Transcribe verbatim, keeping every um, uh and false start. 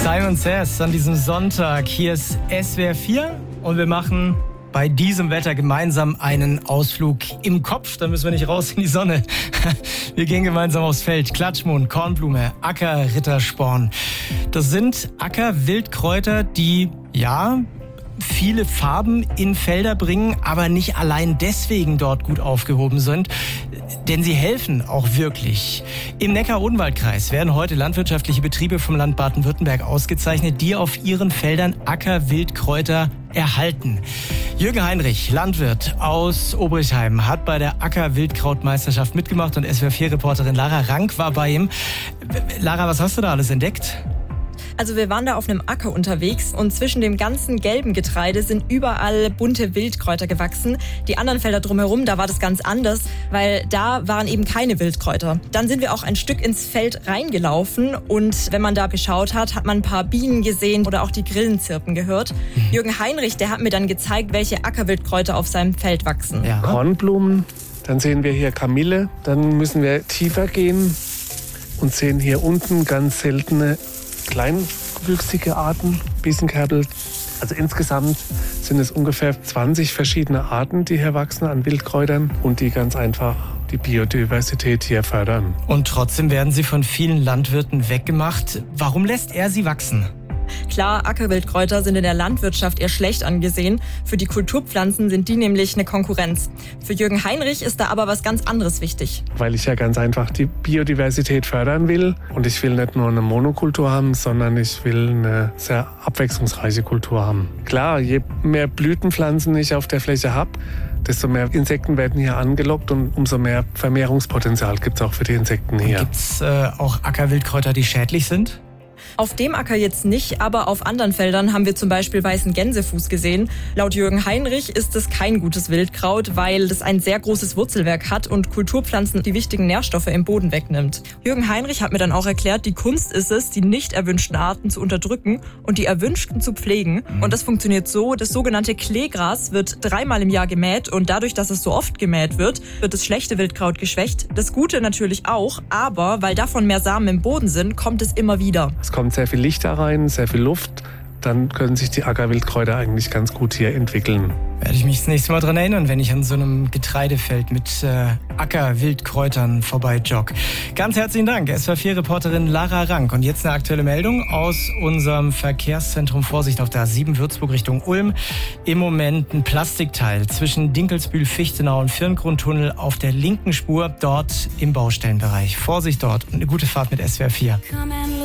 Simon Says an diesem Sonntag. Hier ist S W R vier und wir machen bei diesem Wetter gemeinsam einen Ausflug im Kopf. Da müssen wir nicht raus in die Sonne. Wir gehen gemeinsam aufs Feld. Klatschmohn, Kornblume, Acker, Rittersporn. Das sind Acker-Wildkräuter, die, ja, viele Farben in Felder bringen, aber nicht allein deswegen dort gut aufgehoben sind. Denn sie helfen auch wirklich. Im Neckar-Odenwald-Kreis werden heute landwirtschaftliche Betriebe vom Land Baden-Württemberg ausgezeichnet, die auf ihren Feldern Acker-Wildkräuter erhalten. Jürgen Heinrich, Landwirt aus Obrichheim, hat bei der Acker-Wildkrautmeisterschaft mitgemacht und S W R vier Reporterin Lara Rank war bei ihm. Lara, was hast du da alles entdeckt? Also wir waren da auf einem Acker unterwegs und zwischen dem ganzen gelben Getreide sind überall bunte Wildkräuter gewachsen. Die anderen Felder drumherum, da war das ganz anders, weil da waren eben keine Wildkräuter. Dann sind wir auch ein Stück ins Feld reingelaufen und wenn man da geschaut hat, hat man ein paar Bienen gesehen oder auch die Grillen zirpen gehört. Jürgen Heinrich, der hat mir dann gezeigt, welche Ackerwildkräuter auf seinem Feld wachsen. Ja. Kornblumen, dann sehen wir hier Kamille, dann müssen wir tiefer gehen und sehen hier unten ganz seltene kleingewüchsige Arten, Biesenkerbel. Also insgesamt sind es ungefähr zwanzig verschiedene Arten, die hier wachsen an Wildkräutern und die ganz einfach die Biodiversität hier fördern. Und trotzdem werden sie von vielen Landwirten weggemacht. Warum lässt er sie wachsen? Klar, Ackerwildkräuter sind in der Landwirtschaft eher schlecht angesehen. Für die Kulturpflanzen sind die nämlich eine Konkurrenz. Für Jürgen Heinrich ist da aber was ganz anderes wichtig. Weil ich ja ganz einfach die Biodiversität fördern will. Und ich will nicht nur eine Monokultur haben, sondern ich will eine sehr abwechslungsreiche Kultur haben. Klar, je mehr Blütenpflanzen ich auf der Fläche habe, desto mehr Insekten werden hier angelockt und umso mehr Vermehrungspotenzial gibt es auch für die Insekten hier. Gibt es äh, auch Ackerwildkräuter, die schädlich sind? Auf dem Acker jetzt nicht, aber auf anderen Feldern haben wir zum Beispiel weißen Gänsefuß gesehen. Laut Jürgen Heinrich ist es kein gutes Wildkraut, weil es ein sehr großes Wurzelwerk hat und Kulturpflanzen die wichtigen Nährstoffe im Boden wegnimmt. Jürgen Heinrich hat mir dann auch erklärt, die Kunst ist es, die nicht erwünschten Arten zu unterdrücken und die erwünschten zu pflegen. Und das funktioniert so, das sogenannte Kleegras wird dreimal im Jahr gemäht und dadurch, dass es so oft gemäht wird, wird das schlechte Wildkraut geschwächt. Das Gute natürlich auch, aber weil davon mehr Samen im Boden sind, kommt es immer wieder. Es kommt sehr viel Licht da rein, sehr viel Luft. Dann können sich die Ackerwildkräuter eigentlich ganz gut hier entwickeln. Werde ich mich das nächste Mal dran erinnern, wenn ich an so einem Getreidefeld mit äh, Ackerwildkräutern vorbei jogge. Ganz herzlichen Dank, S W R vier Reporterin Lara Rank. Und jetzt eine aktuelle Meldung aus unserem Verkehrszentrum. Vorsicht auf der A sieben Würzburg Richtung Ulm. Im Moment ein Plastikteil zwischen Dinkelsbühl, Fichtenau und Firngrundtunnel auf der linken Spur, dort im Baustellenbereich. Vorsicht dort und eine gute Fahrt mit S W R vier.